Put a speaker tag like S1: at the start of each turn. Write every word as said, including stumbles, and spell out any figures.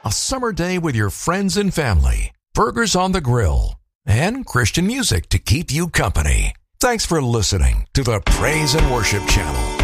S1: a summer day with your friends and family, burgers on the grill, and Christian music to keep you company. Thanks for listening to the Praise and Worship Channel.